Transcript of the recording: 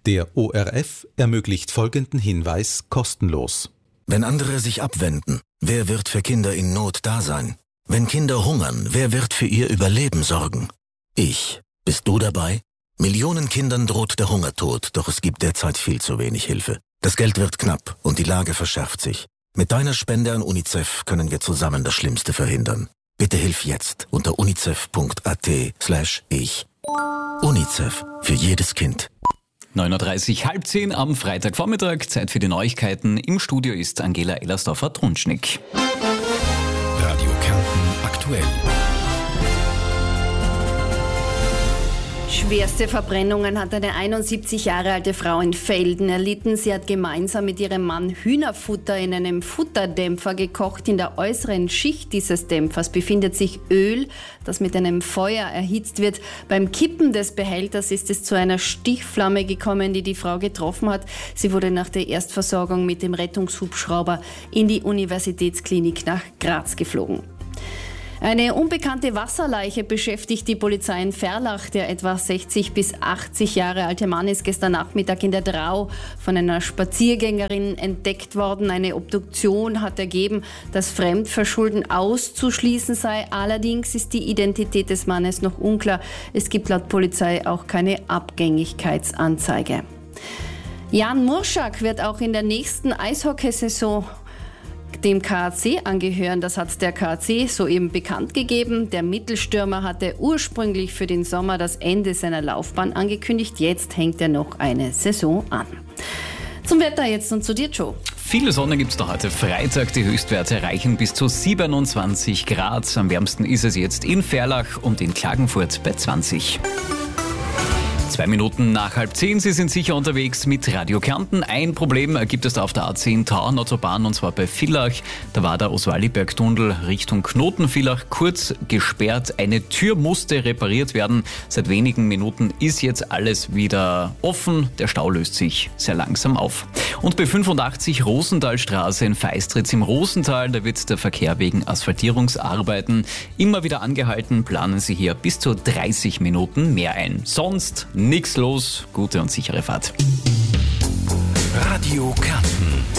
Der ORF ermöglicht folgenden Hinweis kostenlos. Wenn andere sich abwenden, wer wird für Kinder in Not da sein? Wenn Kinder hungern, wer wird für ihr Überleben sorgen? Ich. Bist du dabei? Millionen Kindern droht der Hungertod, doch es gibt derzeit viel zu wenig Hilfe. Das Geld wird knapp und die Lage verschärft sich. Mit deiner Spende an UNICEF können wir zusammen das Schlimmste verhindern. Bitte hilf jetzt unter unicef.at/ich. UNICEF für jedes Kind. 9.30 Uhr, halb 10 am Freitagvormittag. Zeit für die Neuigkeiten. Im Studio ist Angela Ellersdorfer-Trunschnick. Radio Kärnten aktuell. Schwerste Verbrennungen hat eine 71 Jahre alte Frau in Velden erlitten. Sie hat gemeinsam mit ihrem Mann Hühnerfutter in einem Futterdämpfer gekocht. In der äußeren Schicht dieses Dämpfers befindet sich Öl, das mit einem Feuer erhitzt wird. Beim Kippen des Behälters ist es zu einer Stichflamme gekommen, die die Frau getroffen hat. Sie wurde nach der Erstversorgung mit dem Rettungshubschrauber in die Universitätsklinik nach Graz geflogen. Eine unbekannte Wasserleiche beschäftigt die Polizei in Ferlach. Der etwa 60 bis 80 Jahre alte Mann ist gestern Nachmittag in der Drau von einer Spaziergängerin entdeckt worden. Eine Obduktion hat ergeben, dass Fremdverschulden auszuschließen sei. Allerdings ist die Identität des Mannes noch unklar. Es gibt laut Polizei auch keine Abgängigkeitsanzeige. Jan Murschak wird auch in der nächsten Eishockeysaison dem KAC angehören. Das hat der KAC soeben bekannt gegeben. Der Mittelstürmer hatte ursprünglich für den Sommer das Ende seiner Laufbahn angekündigt. Jetzt hängt er noch eine Saison an. Zum Wetter jetzt und zu dir, Joe. Viel Sonne gibt es da heute Freitag. Die Höchstwerte reichen bis zu 27 Grad. Am wärmsten ist es jetzt in Ferlach und in Klagenfurt bei 20. 2 Minuten nach halb 10, Sie sind sicher unterwegs mit Radio Kärnten. Ein Problem gibt es da auf der A10 Tauernautobahn und zwar bei Villach. Da war der Oswaldiberg-Tunnel Richtung Knoten-Villach kurz gesperrt. Eine Tür musste repariert werden. Seit wenigen Minuten ist jetzt alles wieder offen. Der Stau löst sich sehr langsam auf. Und bei 85 Rosenthalstraße in Feistritz im Rosental, da wird der Verkehr wegen Asphaltierungsarbeiten immer wieder angehalten. Planen Sie hier bis zu 30 Minuten mehr ein. Sonst nichts los. Gute und sichere Fahrt. Radio Kärnten.